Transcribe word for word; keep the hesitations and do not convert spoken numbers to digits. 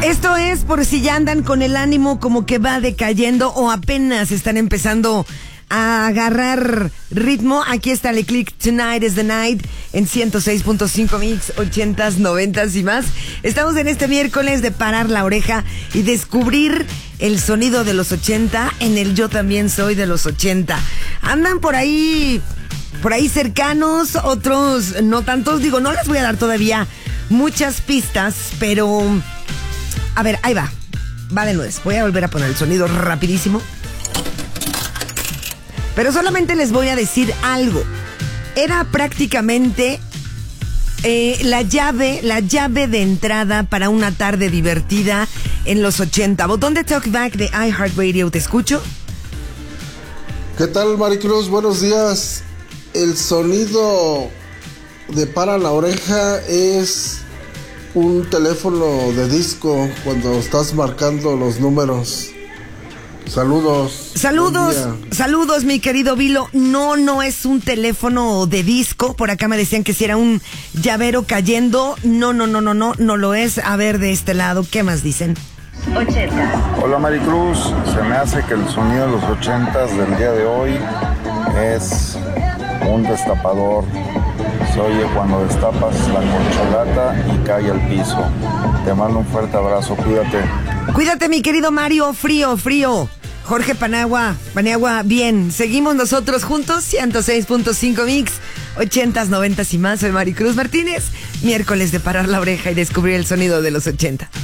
Esto es por si ya andan con el ánimo como que va decayendo o apenas están empezando a agarrar ritmo. Aquí está el click Tonight is the Night en ciento seis punto cinco Mix, ochentas, noventas y más. Estamos en este miércoles de parar la oreja y descubrir el sonido de los ochenta en el Yo También Soy de los ochenta. Andan por ahí, por ahí cercanos, otros no tantos. Digo, no les voy a dar todavía muchas pistas, pero a ver, ahí va. Va de nuez. Voy a volver a poner el sonido rapidísimo. Pero solamente les voy a decir algo. Era prácticamente eh, la llave, la llave de entrada para una tarde divertida en los ochenta. Botón de Talkback de iHeartRadio, ¿te escucho? ¿Qué tal, Maricruz? Buenos días. El sonido de para la oreja es un teléfono de disco cuando estás marcando los números. Saludos. Saludos, saludos, mi querido Vilo. No, no es un teléfono de disco. Por acá me decían que si era un llavero cayendo. No, no, no, no, no, no lo es. A ver, de este lado, ¿qué más dicen? ochenta. Hola, Maricruz. Se me hace que el sonido de los ochentas del día de hoy es un destapador. Se oye cuando destapas la corcholata y cae al piso. Te mando un fuerte abrazo, cuídate. Cuídate, mi querido Mario, frío, frío. Jorge Panagua, Paniagua, bien. Seguimos nosotros juntos, ciento seis punto cinco Mix, ochentas, noventas y más. Soy Maricruz Martínez. Miércoles de parar la oreja y descubrir el sonido de los ochenta.